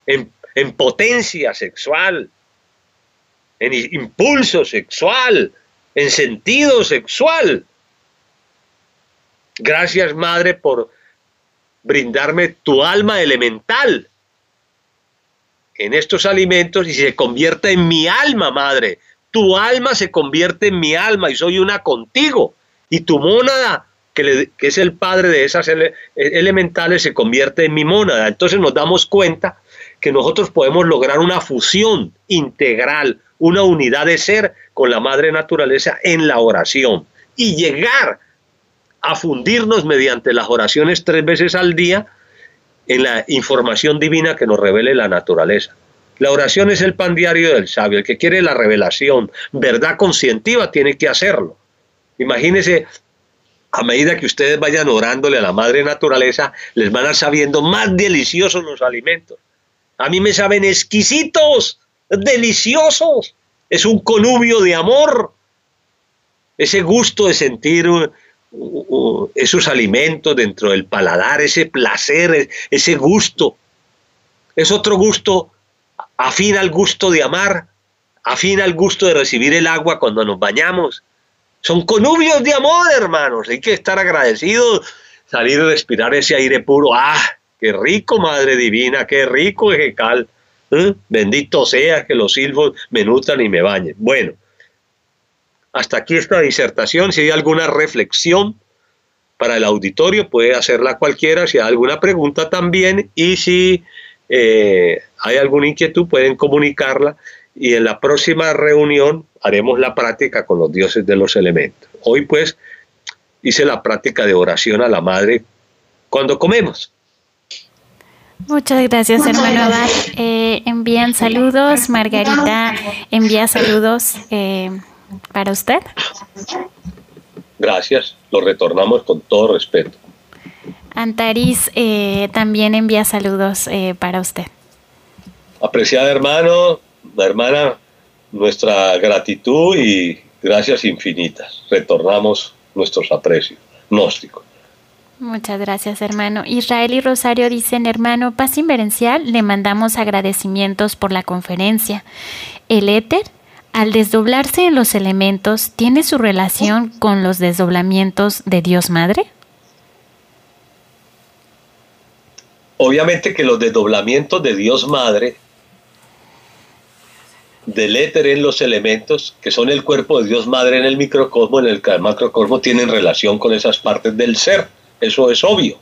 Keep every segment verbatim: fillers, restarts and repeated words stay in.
en, en potencia sexual, en impulso sexual, en sentido sexual. Gracias, Madre, por brindarme tu alma elemental en estos alimentos y se convierta en mi alma, Madre. Tu alma se convierte en mi alma y soy una contigo. Y tu mónada, que, le, que es el padre de esas ele, elementales, se convierte en mi mónada. Entonces nos damos cuenta que nosotros podemos lograr una fusión integral, una unidad de ser con la madre naturaleza en la oración y llegar a fundirnos mediante las oraciones tres veces al día en la información divina que nos revele la naturaleza. La oración es el pan diario del sabio. El que quiere la revelación, verdad conscientiva, tiene que hacerlo. Imagínense, a medida que ustedes vayan orándole a la madre naturaleza, les van a sabiendo más deliciosos los alimentos. A mí me saben exquisitos, deliciosos. Es un connubio de amor. Ese gusto de sentir uh, uh, esos alimentos dentro del paladar, ese placer, ese gusto. Es otro gusto afín al gusto de amar, afín al gusto de recibir el agua cuando nos bañamos. Son connubios de amor, hermanos. Hay que estar agradecidos, salir y respirar ese aire puro. ¡Ah! ¡Qué rico, Madre Divina! ¡Qué rico, Ejecal! ¿Eh? Bendito sea que los silfos me nutran y me bañen. Bueno, hasta aquí esta disertación. Si hay alguna reflexión para el auditorio, puede hacerla cualquiera. Si hay alguna pregunta también. Y si eh, hay alguna inquietud, pueden comunicarla. Y en la próxima reunión haremos la práctica con los dioses de los elementos. Hoy pues hice la práctica de oración a la Madre cuando comemos. Muchas gracias, hermano Abad. Eh, envían saludos. Margarita envía saludos eh, para usted. Gracias, lo retornamos con todo respeto. Antaris eh, también envía saludos eh, para usted. Apreciada hermano, la hermana, nuestra gratitud y gracias infinitas. Retornamos nuestros aprecios gnósticos. Muchas gracias, hermano. Israel y Rosario dicen, hermano, paz inverencial, le mandamos agradecimientos por la conferencia. El éter, al desdoblarse en los elementos, ¿tiene su relación con los desdoblamientos de Dios Madre? Obviamente que los desdoblamientos de Dios Madre, del éter en los elementos, que son el cuerpo de Dios Madre en el microcosmo, en el macrocosmo, tienen relación con esas partes del ser. Eso es obvio.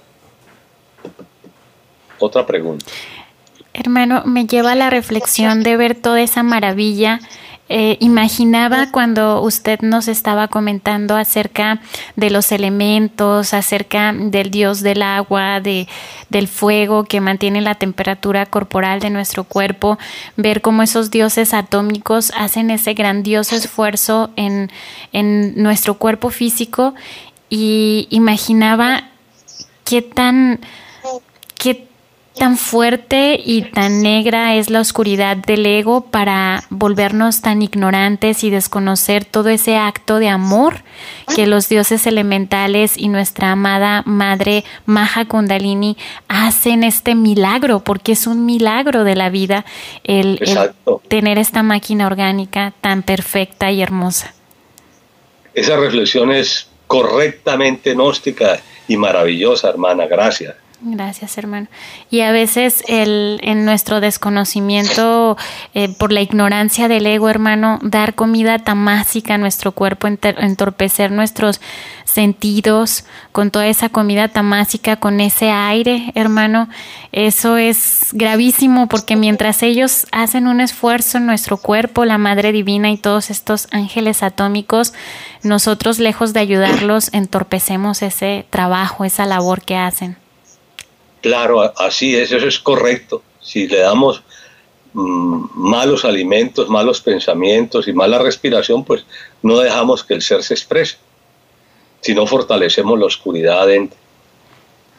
Otra pregunta. Hermano, me lleva a la reflexión de ver toda esa maravilla. Eh, imaginaba cuando usted nos estaba comentando acerca de los elementos, acerca del dios del agua, de, del fuego que mantiene la temperatura corporal de nuestro cuerpo, ver cómo esos dioses atómicos hacen ese grandioso esfuerzo en, en nuestro cuerpo físico, y imaginaba qué tan, qué tan fuerte y tan negra es la oscuridad del ego para volvernos tan ignorantes y desconocer todo ese acto de amor que los dioses elementales y nuestra amada madre Maha Kundalini hacen, este milagro, porque es un milagro de la vida el, el tener esta máquina orgánica tan perfecta y hermosa. Esa reflexión es correctamente gnóstica y maravillosa, hermana. Gracias. Gracias, hermano. Y a veces el, en nuestro desconocimiento, eh, por la ignorancia del ego, hermano, dar comida tamásica a nuestro cuerpo, entorpecer nuestros sentidos con toda esa comida tamásica, con ese aire, hermano, eso es gravísimo, porque mientras ellos hacen un esfuerzo en nuestro cuerpo, la Madre Divina y todos estos ángeles atómicos, nosotros, lejos de ayudarlos, entorpecemos ese trabajo, esa labor que hacen. Claro, así es, eso es correcto. Si le damos mmm, malos alimentos, malos pensamientos y mala respiración, pues no dejamos que el ser se exprese, sino fortalecemos la oscuridad adentro.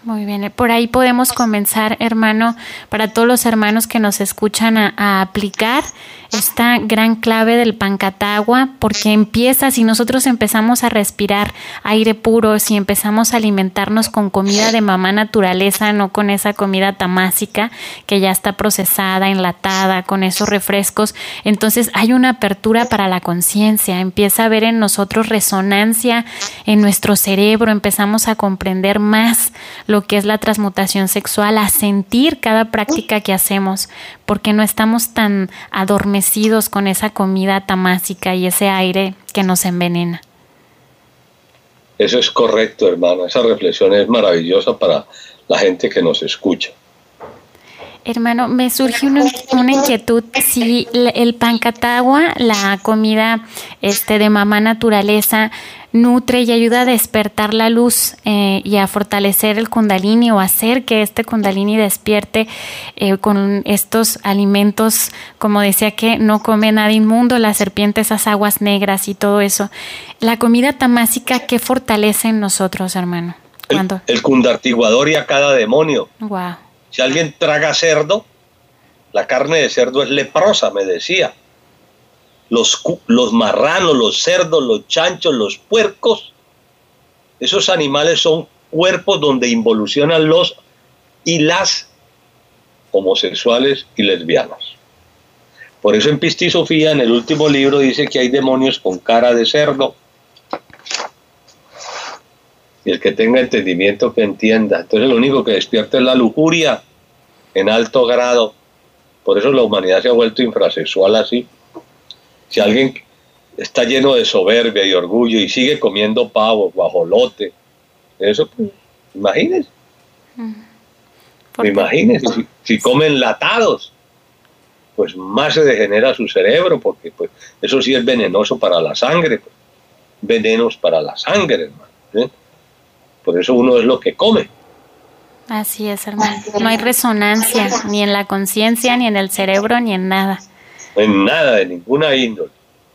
Muy bien, por ahí podemos comenzar, hermano, para todos los hermanos que nos escuchan a, a aplicar esta gran clave del Pancatagua, porque empieza, si nosotros empezamos a respirar aire puro, si empezamos a alimentarnos con comida de mamá naturaleza, no con esa comida tamásica que ya está procesada, enlatada, con esos refrescos, entonces hay una apertura para la conciencia, empieza a haber en nosotros resonancia en nuestro cerebro, empezamos a comprender más lo que es la transmutación sexual, a sentir cada práctica que hacemos, porque no estamos tan adormecidos con esa comida tamásica y ese aire que nos envenena. Eso es correcto, hermana. Esa reflexión es maravillosa para la gente que nos escucha. Hermano, me surge una, una inquietud. Si el Pancatagua, la comida este, de mamá naturaleza, nutre y ayuda a despertar la luz eh, y a fortalecer el kundalini o hacer que este kundalini despierte eh, con estos alimentos, como decía, que no come nada inmundo, la serpiente, esas aguas negras y todo eso. La comida tamásica, ¿qué fortalece en nosotros, hermano? El, el kundartiguador y a cada demonio. Wow. Si alguien traga cerdo, la carne de cerdo es leprosa, me decía. Los, los marranos, los cerdos, los chanchos, los puercos, esos animales son cuerpos donde involucionan los y las homosexuales y lesbianas. Por eso en Pistisofía, en el último libro, dice que hay demonios con cara de cerdo. Y el que tenga entendimiento que entienda. Entonces lo único que despierta es la lujuria en alto grado. Por eso la humanidad se ha vuelto infrasexual así. Si alguien está lleno de soberbia y orgullo y sigue comiendo pavo, guajolote, eso, pues, imagínense. Imagínense, si, si comen enlatados, pues más se degenera su cerebro, porque pues eso sí es venenoso para la sangre, pues, venenos para la sangre, hermano, ¿eh? Por eso uno es lo que come. Así es, hermano. No hay resonancia, ni en la conciencia, ni en el cerebro, ni en nada. En nada, de ninguna índole.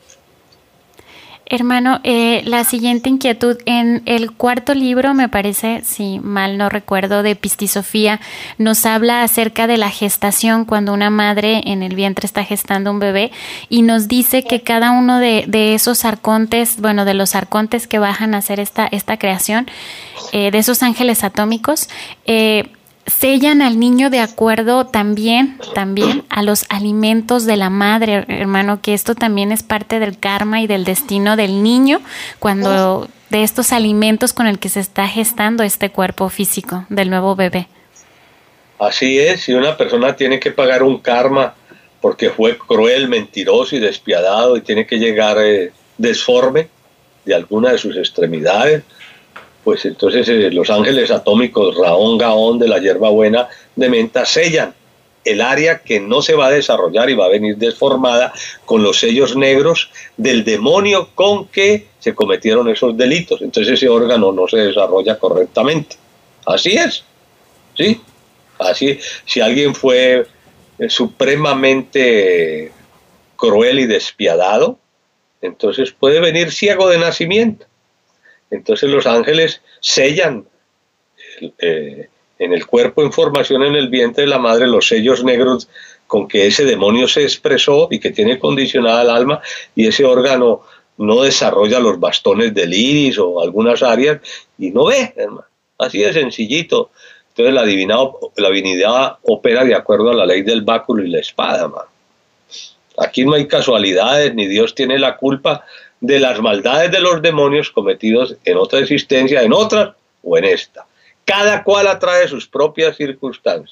Hermano, eh, la siguiente inquietud, en el cuarto libro, me parece, si mal no recuerdo, de Pistisofía, nos habla acerca de la gestación cuando una madre en el vientre está gestando un bebé y nos dice que cada uno de, de esos arcontes, bueno, de los arcontes que bajan a hacer esta, esta creación, eh, de esos ángeles atómicos, eh, sellan al niño de acuerdo también, también a los alimentos de la madre, hermano, que esto también es parte del karma y del destino del niño, cuando de estos alimentos con el que se está gestando este cuerpo físico del nuevo bebé. Así es, si una persona tiene que pagar un karma porque fue cruel, mentiroso y despiadado y tiene que llegar eh, desforme de alguna de sus extremidades, pues entonces eh, los ángeles atómicos Raón Gaón de la hierbabuena de menta sellan el área que no se va a desarrollar y va a venir desformada con los sellos negros del demonio con que se cometieron esos delitos. Entonces ese órgano no se desarrolla correctamente. Así es, ¿sí? Así, si alguien fue eh, supremamente cruel y despiadado, entonces puede venir ciego de nacimiento. Entonces los ángeles sellan eh, en el cuerpo en formación en el vientre de la madre los sellos negros con que ese demonio se expresó y que tiene condicionada el alma, y ese órgano no desarrolla los bastones del iris o algunas áreas y no ve, hermano. Así de sencillito. Entonces la divinidad, la divinidad opera de acuerdo a la ley del báculo y la espada, hermano. Aquí no hay casualidades, ni Dios tiene la culpa de las maldades de los demonios cometidos en otra existencia, en otra o en esta. Cada cual atrae sus propias circunstancias.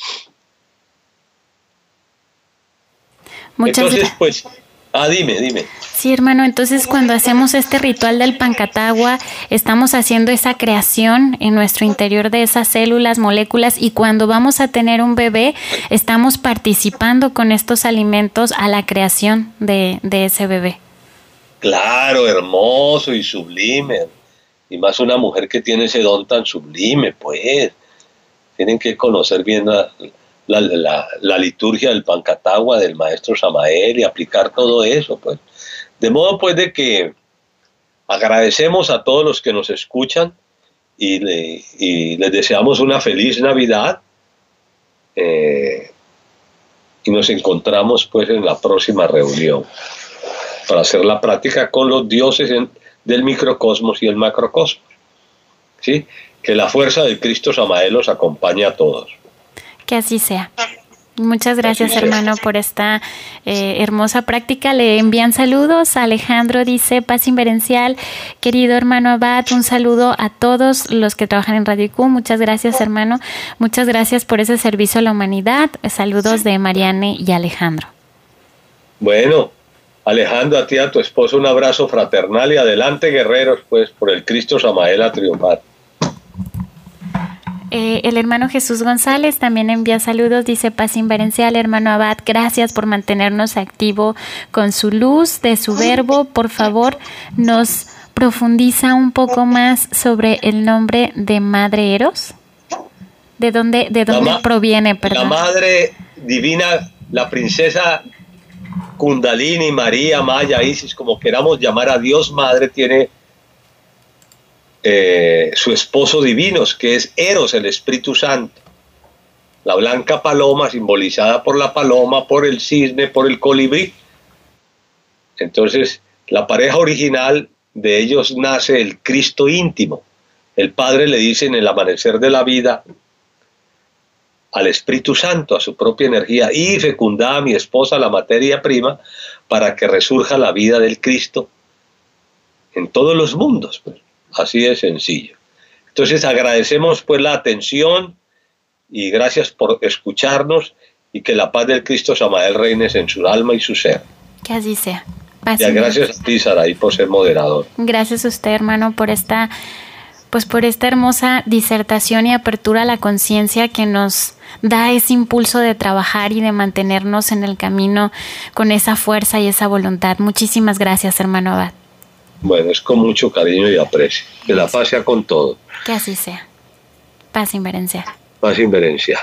Muchas Entonces, pues, ah, dime, dime. Sí, hermano, entonces cuando hacemos este ritual del Pancatagua, estamos haciendo esa creación en nuestro interior de esas células, moléculas, y cuando vamos a tener un bebé, estamos participando con estos alimentos a la creación de, de ese bebé. Claro, hermoso y sublime. Y más una mujer que tiene ese don tan sublime, pues. Tienen que conocer bien la, la, la, la liturgia del Pancatagua, del maestro Samael, y aplicar todo eso, pues. De modo, pues, de que agradecemos a todos los que nos escuchan y, le, y les deseamos una feliz Navidad. Eh, y nos encontramos pues en la próxima reunión para hacer la práctica con los dioses en, del microcosmos y el macrocosmos. ¿Sí? Que la fuerza del Cristo Samael los acompañe a todos. Que así sea. Muchas gracias, hermano, por esta eh, hermosa práctica. Le envían saludos. Alejandro dice, paz inverencial. Querido hermano Abad, un saludo a todos los que trabajan en Radio I Q. Muchas gracias, hermano. Muchas gracias por ese servicio a la humanidad. Saludos de Mariane y Alejandro. Bueno, Alejandro, a ti y a tu esposo un abrazo fraternal y adelante, guerreros, pues, por el Cristo Samael a triunfar. Eh, el hermano Jesús González también envía saludos, dice paz inverencial, hermano Abad, gracias por mantenernos activo con su luz, de su verbo. Por favor, nos profundiza un poco más sobre el nombre de Madre Eros. ¿De dónde, de dónde ma- proviene? Perdón. La Madre Divina, la princesa Kundalini, María, Maya, Isis, como queramos llamar a Dios Madre, tiene Eh, su esposo divino, que es Eros, el Espíritu Santo. La blanca paloma, simbolizada por la paloma, por el cisne, por el colibrí. Entonces, la pareja original de ellos nace el Cristo íntimo. El Padre le dice en el amanecer de la vida al Espíritu Santo, a su propia energía, y fecunda a mi esposa, la materia prima, para que resurja la vida del Cristo en todos los mundos, pues. Así de sencillo. Entonces agradecemos pues la atención y gracias por escucharnos y que la paz del Cristo Samael reine en su alma y su ser. Que así sea. Paz y gracias a ti, Saraí, por ser moderador. Gracias a usted, hermano, por esta, pues por esta hermosa disertación y apertura a la conciencia que nos da ese impulso de trabajar y de mantenernos en el camino con esa fuerza y esa voluntad. Muchísimas gracias, hermano Abad. Bueno, es con mucho cariño y aprecio. Que la paz sea con todo. Que así sea. Paz inverencial. Paz inverencial.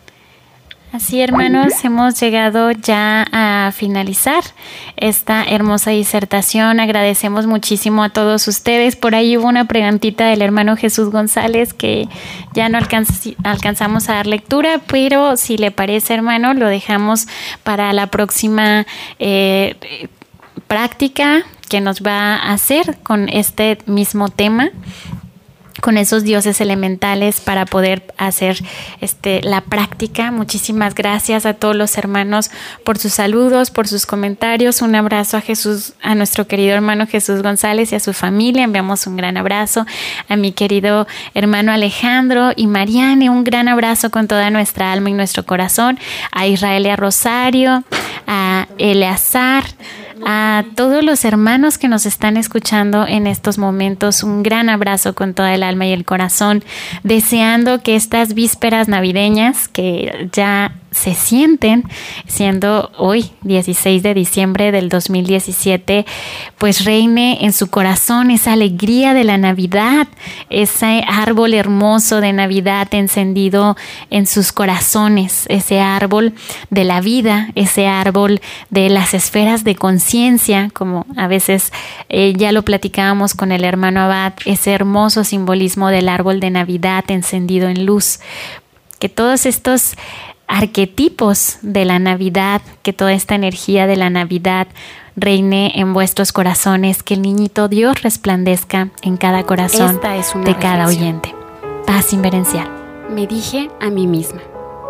Así, hermanos, hemos llegado ya a finalizar esta hermosa disertación. Agradecemos muchísimo a todos ustedes. Por ahí hubo una preguntita del hermano Jesús González que ya no alcanz- alcanzamos a dar lectura, pero si le parece, hermano, lo dejamos para la próxima eh, práctica que nos va a hacer con este mismo tema, con esos dioses elementales para poder hacer este, la práctica. Muchísimas gracias a todos los hermanos por sus saludos, por sus comentarios. Un abrazo a Jesús, a nuestro querido hermano Jesús González y a su familia. Enviamos un gran abrazo a mi querido hermano Alejandro y Mariane. Un gran abrazo con toda nuestra alma y nuestro corazón. A Israel y a Rosario, a Eleazar, a todos los hermanos que nos están escuchando en estos momentos, un gran abrazo con toda el alma y el corazón, deseando que estas vísperas navideñas que ya se sienten, siendo hoy dieciséis de diciembre del dos mil diecisiete, pues reine en su corazón esa alegría de la Navidad, ese árbol hermoso de Navidad encendido en sus corazones, ese árbol de la vida, ese árbol de las esferas de conciencia, como a veces eh, ya lo platicábamos con el hermano Abad, ese hermoso simbolismo del árbol de Navidad encendido en luz. Que todos estos arquetipos de la Navidad, que toda esta energía de la Navidad reine en vuestros corazones, que el niñito Dios resplandezca en cada corazón Esta es una de cada reflexión. oyente. Paz inverencial. Me dije a mí misma.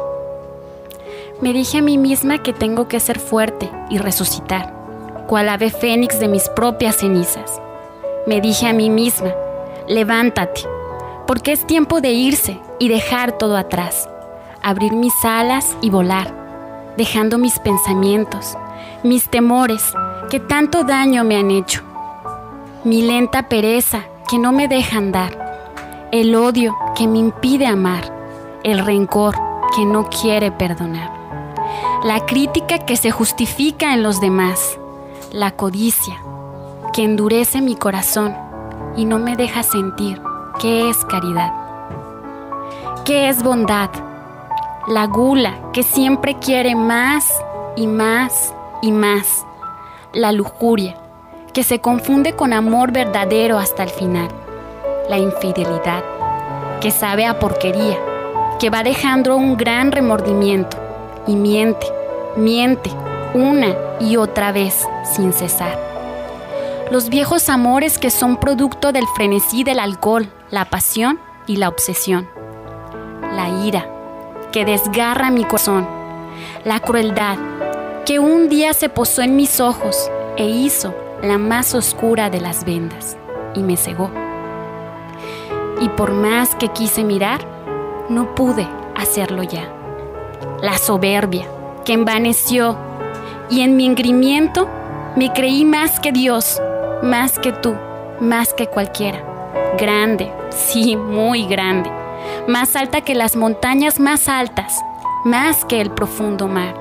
Me dije a mí misma que tengo que ser fuerte y resucitar, cual ave fénix de mis propias cenizas. Me dije a mí misma, levántate, porque es tiempo de irse y dejar todo atrás. Abrir mis alas y volar, dejando mis pensamientos, mis temores que tanto daño me han hecho, mi lenta pereza que no me deja andar, el odio que me impide amar, el rencor que no quiere perdonar, la crítica que se justifica en los demás, la codicia que endurece mi corazón y no me deja sentir qué es caridad, qué es bondad, la gula que siempre quiere más y más y más. La lujuria que se confunde con amor verdadero hasta el final. La infidelidad que sabe a porquería, que va dejando un gran remordimiento y miente, miente una y otra vez sin cesar. Los viejos amores que son producto del frenesí del alcohol, la pasión y la obsesión. La ira que desgarra mi corazón, la crueldad que un día se posó en mis ojos e hizo la más oscura de las vendas y me cegó. Y por más que quise mirar, no pude hacerlo ya. La soberbia que envaneció y en mi engrimiento me creí más que Dios, más que tú, más que cualquiera. Grande, sí, muy grande, más alta que las montañas más altas, más que el profundo mar.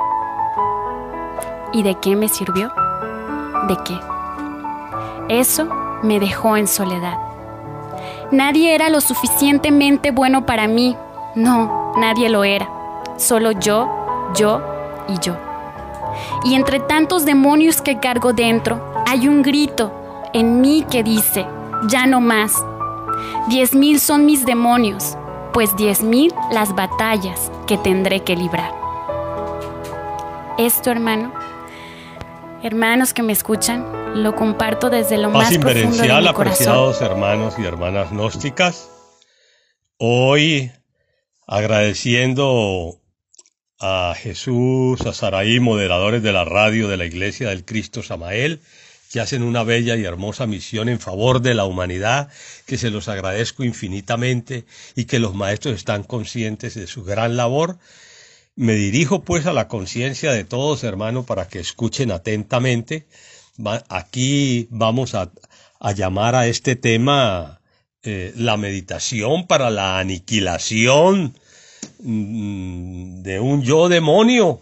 ¿Y de qué me sirvió? ¿De qué? Eso me dejó en soledad. Nadie era lo suficientemente bueno para mí. No, nadie lo era. Solo yo, yo y yo. Y entre tantos demonios que cargo dentro, hay un grito en mí que dice, ya no más. Diez mil son mis demonios, pues diez mil las batallas que tendré que librar. Esto, hermano, hermanos que me escuchan, lo comparto desde lo más profundo de mi corazón. Apreciados hermanos y hermanas gnósticas, hoy agradeciendo a Jesús, a Saraí, moderadores de la radio de la Iglesia del Cristo Samael, que hacen una bella y hermosa misión en favor de la humanidad, que se los agradezco infinitamente y que los maestros están conscientes de su gran labor. Me dirijo pues a la conciencia de todos, hermanos, para que escuchen atentamente. Aquí vamos a, a llamar a este tema eh, la meditación para la aniquilación mm, de un yo demonio,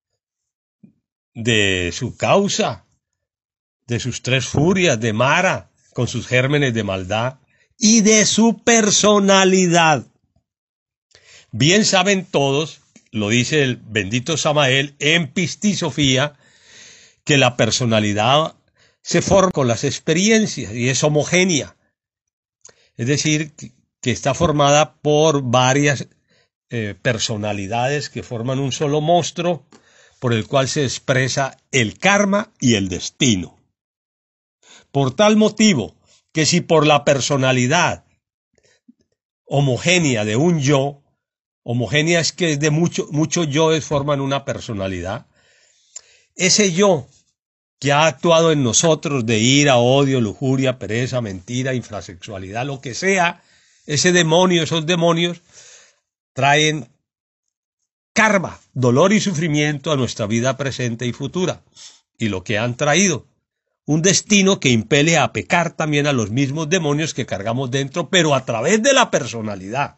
de su causa, de sus tres furias, de Mara, con sus gérmenes de maldad, y de su personalidad. Bien saben todos, lo dice el bendito Samael en Pistisofía, que la personalidad se forma con las experiencias y es homogénea. Es decir, que está formada por varias eh, personalidades que forman un solo monstruo por el cual se expresa el karma y el destino. Por tal motivo, que si por la personalidad homogénea de un yo, homogénea es que de mucho, muchos yoes forman una personalidad, ese yo que ha actuado en nosotros de ira, odio, lujuria, pereza, mentira, infrasexualidad, lo que sea, ese demonio, esos demonios traen karma, dolor y sufrimiento a nuestra vida presente y futura. Y lo que han traído, un destino que impele a pecar también a los mismos demonios que cargamos dentro, pero a través de la personalidad.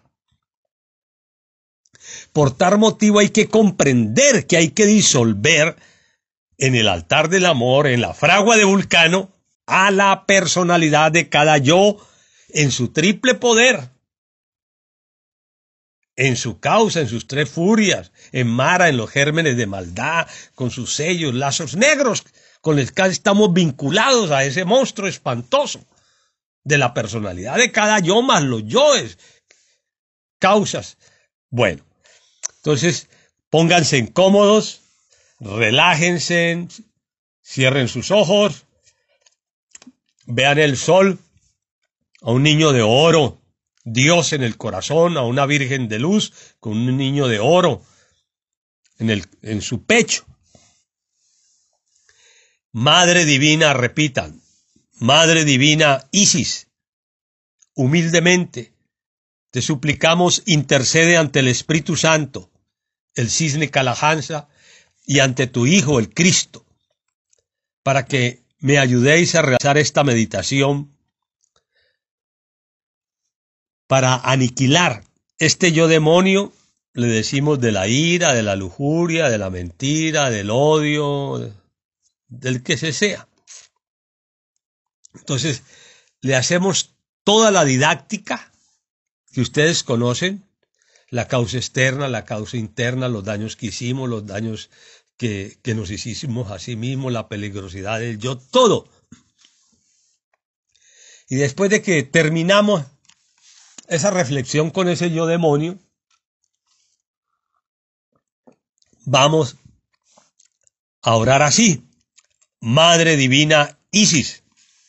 Por tal motivo hay que comprender que hay que disolver en el altar del amor, en la fragua de Vulcano, a la personalidad de cada yo en su triple poder, en su causa, en sus tres furias, en Mara, en los gérmenes de maldad, con sus sellos, lazos negros, con los que estamos vinculados a ese monstruo espantoso de la personalidad de cada yo más los yoes, causas. Bueno, entonces pónganse incómodos, relájense, cierren sus ojos, vean el sol, a un niño de oro, Dios en el corazón, a una virgen de luz con un niño de oro en, el, en su pecho. Madre divina, repitan, Madre divina Isis, humildemente te suplicamos intercede ante el Espíritu Santo, el cisne Kalahansa, y ante tu Hijo, el Cristo, para que me ayudéis a realizar esta meditación para aniquilar este yo demonio, le decimos de la ira, de la lujuria, de la mentira, del odio, del que se sea. Entonces, le hacemos toda la didáctica que ustedes conocen, la causa externa, la causa interna, los daños que hicimos, los daños que, que nos hicimos a sí mismos, la peligrosidad del yo, todo. Y después de que terminamos esa reflexión con ese yo demonio, vamos a orar así. Madre divina Isis,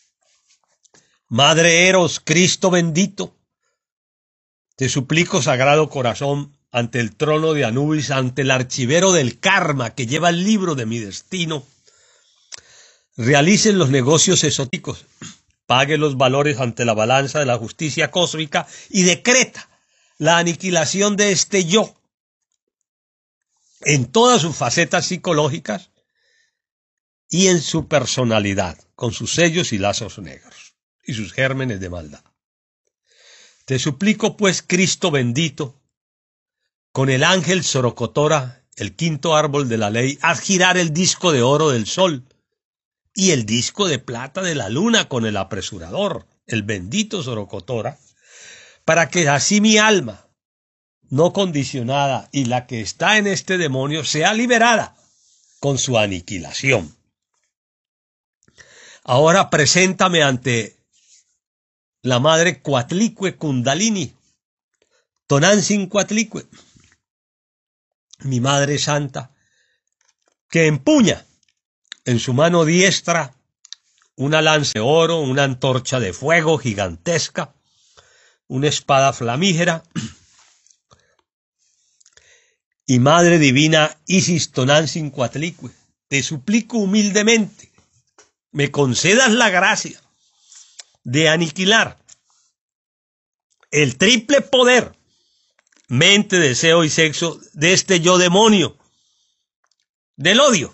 Madre Eros, Cristo bendito, te suplico, Sagrado Corazón, ante el trono de Anubis, ante el archivero del karma que lleva el libro de mi destino, realicen los negocios esotéricos, pague los valores ante la balanza de la justicia cósmica y decreta la aniquilación de este yo en todas sus facetas psicológicas y en su personalidad, con sus sellos y lazos negros y sus gérmenes de maldad. Te suplico, pues, Cristo bendito, con el ángel Sorocotora, el quinto árbol de la ley, haz girar el disco de oro del sol y el disco de plata de la luna con el apresurador, el bendito Sorocotora, para que así mi alma, no condicionada y la que está en este demonio, sea liberada con su aniquilación. Ahora preséntame ante la madre Cuatlicue Kundalini, Tonantzin Cuatlicue, mi madre santa, que empuña en su mano diestra una lanza de oro, una antorcha de fuego gigantesca, una espada flamígera, y Madre Divina Isis Tonantzin Cuatlicue, te suplico humildemente, me concedas la gracia de aniquilar el triple poder, mente, deseo y sexo de este yo demonio, del odio,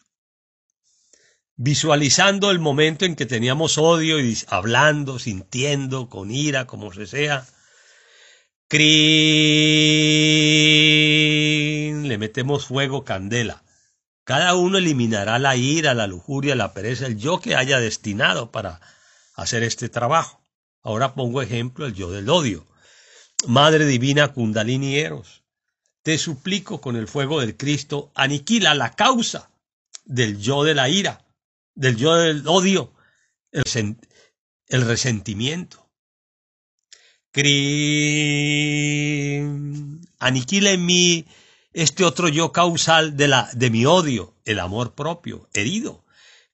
visualizando el momento en que teníamos odio y hablando, sintiendo, con ira, como se sea. Crin, le metemos fuego, candela. Cada uno eliminará la ira, la lujuria, la pereza, el yo que haya destinado para hacer este trabajo. Ahora pongo ejemplo el yo del odio. Madre Divina Kundalini Eros, te suplico con el fuego del Cristo, aniquila la causa del yo de la ira, del yo del odio, el, el resentimiento. Crin, aniquila en mí este otro yo causal de, la, de mi odio, el amor propio, herido.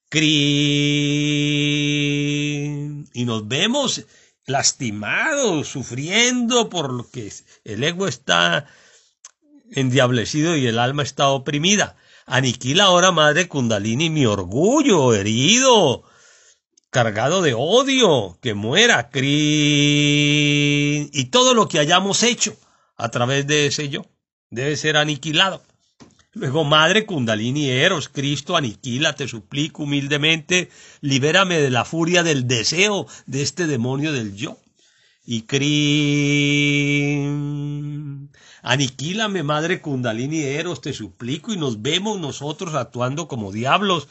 Crin, y nos vemos lastimados, sufriendo por lo que el ego está endiablecido y el alma está oprimida. Aniquila ahora, Madre Kundalini, mi orgullo herido, cargado de odio, que muera, Crin, y todo lo que hayamos hecho a través de ese yo debe ser aniquilado. Luego, Madre Kundalini Eros, Cristo, aniquila, te suplico humildemente, libérame de la furia del deseo de este demonio del yo. Y Crin, aniquílame, Madre Kundalini Eros, te suplico, y nos vemos nosotros actuando como diablos.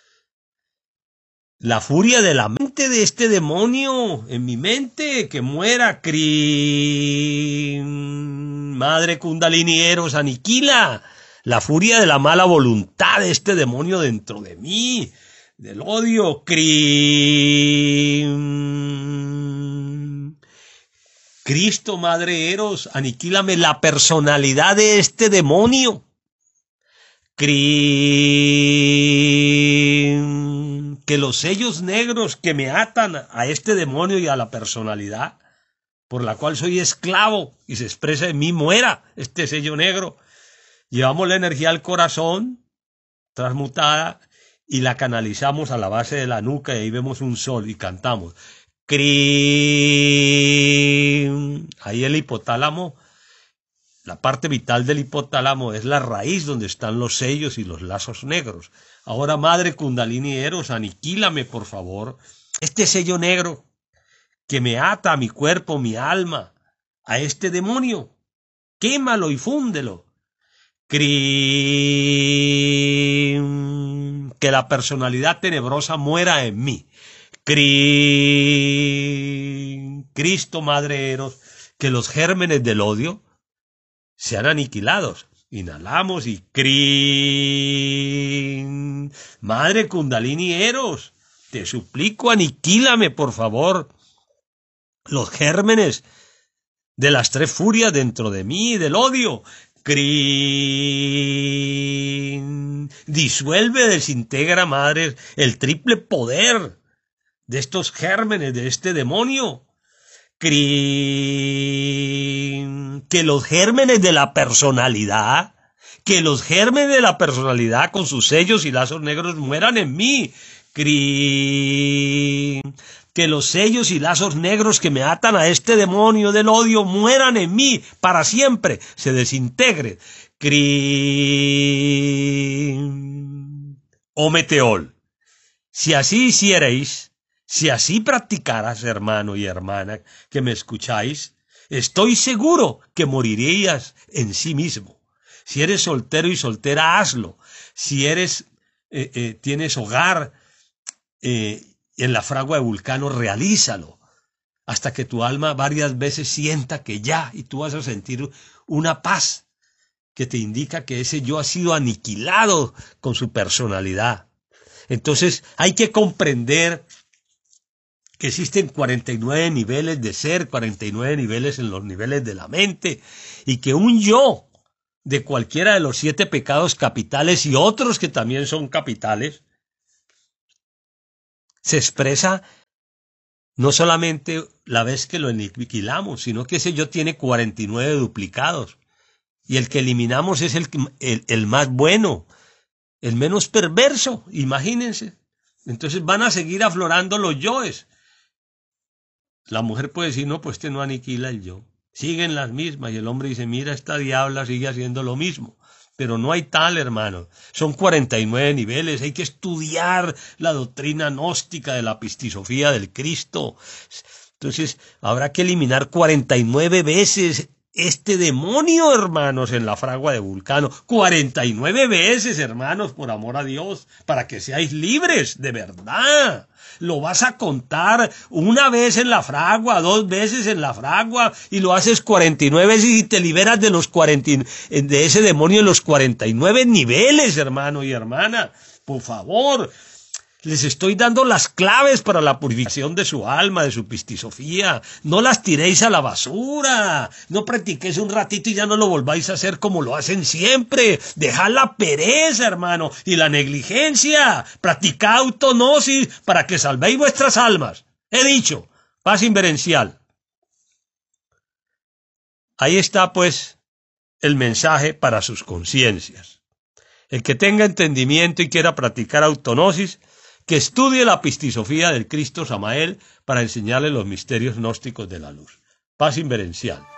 La furia de la mente de este demonio en mi mente, que muera, Crin. Madre Kundalini Eros, aniquila la furia de la mala voluntad de este demonio dentro de mí, del odio, Crin. Cristo, Madre Eros, aniquílame la personalidad de este demonio, Crin. Que los sellos negros que me atan a este demonio y a la personalidad, por la cual soy esclavo y se expresa en mí, muera este sello negro. Llevamos la energía al corazón, transmutada, y la canalizamos a la base de la nuca, y ahí vemos un sol y cantamos. Crin. Ahí el hipotálamo, la parte vital del hipotálamo, es la raíz donde están los sellos y los lazos negros. Ahora, Madre Kundalini Eros, aniquílame, por favor, este sello negro que me ata a mi cuerpo, mi alma, a este demonio. Quémalo y fúndelo. Crin, que la personalidad tenebrosa muera en mí. Crin, Cristo, Madre Eros, que los gérmenes del odio sean aniquilados. Inhalamos y Crin. Madre Kundalini Eros, te suplico, aniquílame, por favor, los gérmenes de las tres furias dentro de mí, del odio. Crin. Disuelve, desintegra, madre, el triple poder de estos gérmenes, de este demonio. Crin. Que los gérmenes de la personalidad, que los gérmenes de la personalidad con sus sellos y lazos negros mueran en mí. Crin. Que los sellos y lazos negros que me atan a este demonio del odio mueran en mí para siempre, se desintegren. Crin. Oh Meteol, si así hicierais, si así practicaras, hermano y hermana, que me escucháis, estoy seguro que morirías en sí mismo. Si eres soltero y soltera, hazlo. Si eres, eh, eh, tienes hogar, eh, en la fragua de Vulcano, realízalo, hasta que tu alma varias veces sienta que ya, y tú vas a sentir una paz que te indica que ese yo ha sido aniquilado con su personalidad. Entonces hay que comprender que existen cuarenta y nueve niveles de ser, cuarenta y nueve niveles en los niveles de la mente, y que un yo de cualquiera de los siete pecados capitales y otros que también son capitales, se expresa no solamente la vez que lo aniquilamos, sino que ese yo tiene cuarenta y nueve duplicados. Y el que eliminamos es el, el, el más bueno, el menos perverso, imagínense. Entonces van a seguir aflorando los yoes. La mujer puede decir, no, pues este no aniquila el yo. Siguen las mismas. Y el hombre dice, mira, esta diabla sigue haciendo lo mismo. Pero no hay tal, hermano. Son cuarenta y nueve niveles. Hay que estudiar la doctrina gnóstica de la pistisofía del Cristo. Entonces, habrá que eliminar cuarenta y nueve veces este demonio, hermanos, en la fragua de Vulcano. cuarenta y nueve veces, hermanos, por amor a Dios, para que seáis libres, de verdad. Lo vas a contar una vez en la fragua, dos veces en la fragua, y lo haces cuarenta y nueve veces y te liberas de los cuarenta, de ese demonio en los cuarenta y nueve niveles, hermano y hermana. Por favor, les estoy dando las claves para la purificación de su alma, de su pistisofía. No las tiréis a la basura. No practiquéis un ratito y ya no lo volváis a hacer como lo hacen siempre. Dejad la pereza, hermano, y la negligencia. Practicad autognosis para que salvéis vuestras almas. He dicho, paz inverencial. Ahí está, pues, el mensaje para sus conciencias. El que tenga entendimiento y quiera practicar autognosis, que estudie la pistisofía del Cristo Samael para enseñarle los misterios gnósticos de la luz. Paz inverencial.